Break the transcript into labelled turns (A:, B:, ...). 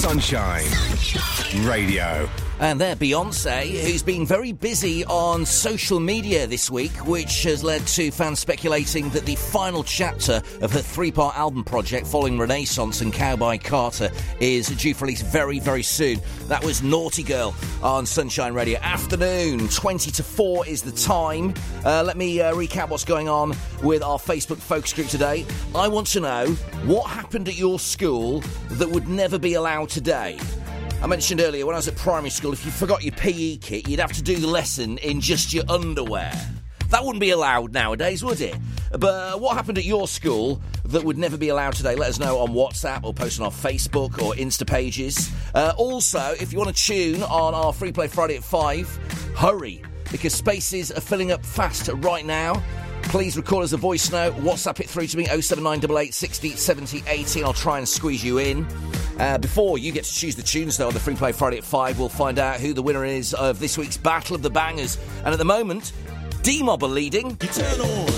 A: Sunshine Radio.
B: And there, Beyonce, who's been very busy on social media this week, which has led to fans speculating that the final chapter of her three-part album project following Renaissance and Cowboy Carter is due for release very, very soon. That was Naughty Girl on Sunshine Radio. Afternoon, 20 to 4 is the time. Let me recap what's going on with our Facebook focus group today. I want to know what happened at your school that would never be allowed today. I mentioned earlier, when I was at primary school, if you forgot your PE kit, you'd have to do the lesson in just your underwear. That wouldn't be allowed nowadays, would it? But what happened at your school that would never be allowed today? Let us know on WhatsApp or post on our Facebook or Insta pages. Also, if you want to tune on our Free Play Friday at 5, hurry, because spaces are filling up fast right now. Please record us a voice note, WhatsApp it through to me, 07988 60 70 80, and I'll try and squeeze you in. Before you get to choose the tunes, though, on the Free Play Friday at 5, we'll find out who the winner is of this week's Battle of the Bangers. And at the moment, D-Mob are leading.